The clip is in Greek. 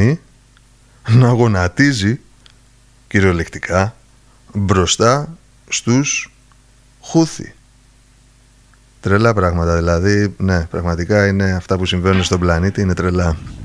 στιγμή να γονατίζει κυριολεκτικά μπροστά στους Χούθι. Τρελά πράγματα δηλαδή, ναι, πραγματικά είναι αυτά που συμβαίνουν στον πλανήτη, είναι τρελά.